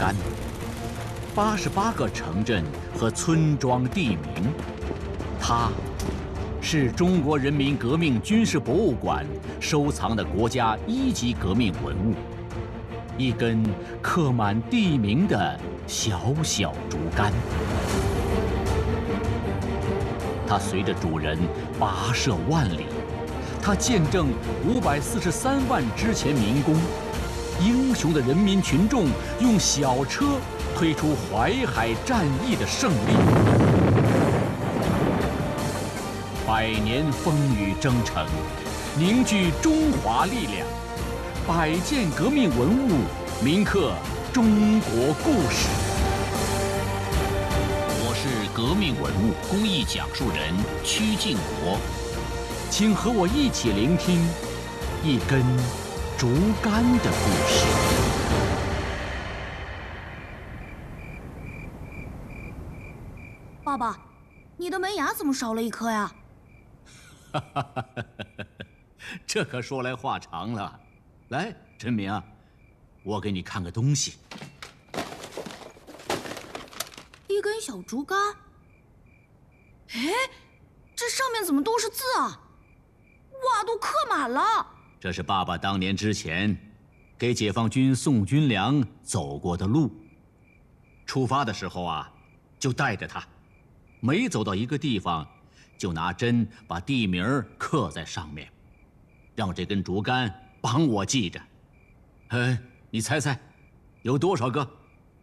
干，88个城镇和村庄地名。它是中国人民革命军事博物馆收藏的国家1级革命文物，一根刻满地名的小小竹竿。它随着主人跋涉万里，它见证543万之前民工，英雄的人民群众用小车推出淮海战役的胜利。100年风雨征程，凝聚中华力量。100件革命文物，铭刻中国故事。我是革命文物公益讲述人曲靖国，请和我一起聆听一根竹竿的故事。 爸爸，你的门牙怎么少了一颗呀？ 这可说来话长了。来，陈明啊，我给你看个东西。 一根小竹竿。哎，这上面怎么都是字啊？哇，都刻满了。 这是爸爸当年之前给解放军送军粮走过的路。出发的时候啊，就带着它，每走到一个地方，就拿针把地名刻在上面，让这根竹竿帮我记着。你猜猜，有多少个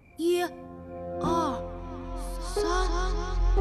？1、2、3。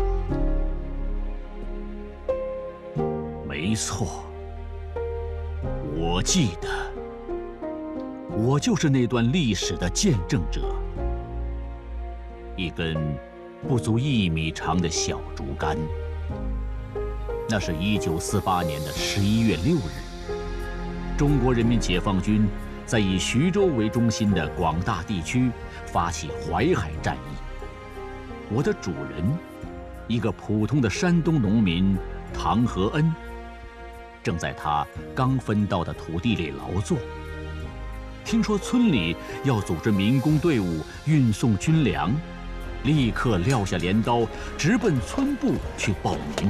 没错，我记得，我就是那段历史的见证者。一根不足1米长的小竹竿。那是1948年的11月6日，中国人民解放军在以徐州为中心的广大地区发起淮海战役。我的主人，一个普通的山东农民唐和恩，正在他刚分到的土地里劳作。听说村里要组织民工队伍运送军粮，立刻撂下镰刀，直奔村部去报名。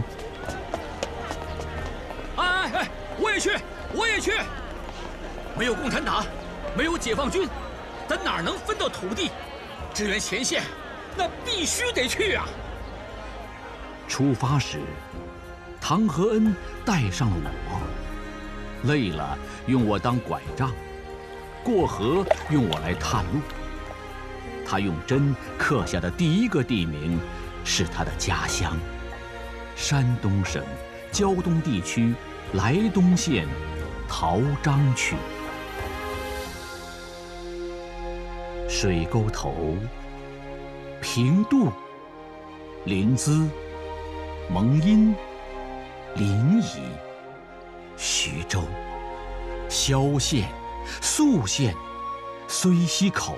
我也去！没有共产党，没有解放军，咱哪能分到土地？支援前线，那必须得去啊！ 出发时，唐和恩带上了我，累了用我当拐杖，过河用我来探路。他用针刻下的第一个地名是他的家乡——山东省胶东地区莱东县陶章区。水沟头、平度、临淄、蒙阴、临沂、徐州、萧县、宿县、睢溪口。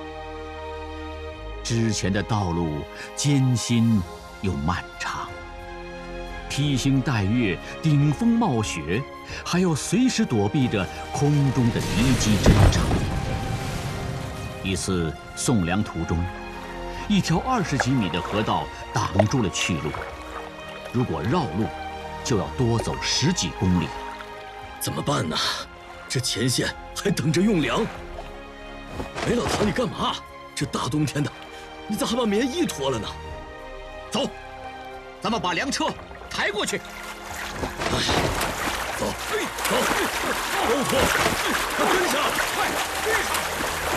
之前的道路艰辛又漫长，披星戴月，顶风冒雪，还要随时躲避着空中的敌机侦察。一次送粮途中，一条20几米的河道挡住了去路，如果绕路，就要多走10几公里。 怎么办呢？这前线还等着用粮。哎，老唐，你干嘛？这大冬天的，你咋还把棉衣脱了呢？ 走，咱们把粮车抬过去。 哎，走，走，都脱，快跟上，快跟上！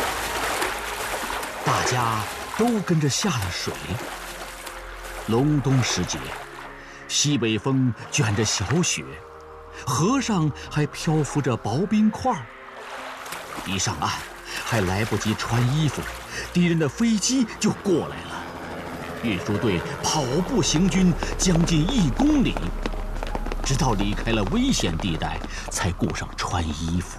大家都跟着下了水。隆冬时节，西北风卷着小雪，河上还漂浮着薄冰块。一上岸，还来不及穿衣服，敌人的飞机就过来了。运输队跑步行军将近1公里，直到离开了危险地带，才顾上穿衣服。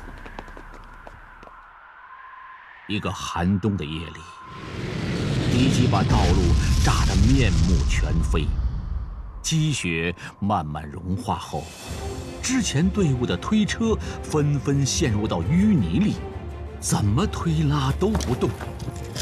一个寒冬的夜里，敌机把道路炸得面目全非，积雪慢慢融化后，之前队伍的推车纷纷陷入到淤泥里，怎么推拉都不动。